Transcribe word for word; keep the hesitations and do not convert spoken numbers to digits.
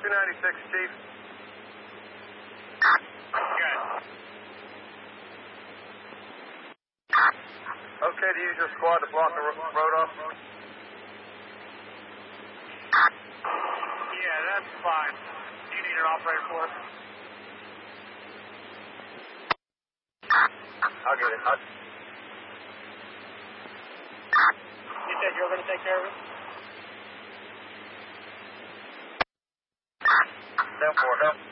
two ninety-six, Chief. Good. Okay to use your squad to block the ro- road off? Yeah, that's fine. Do you need an operator for us? I'll get it. I'll... You said you were going to take care of it? ten four,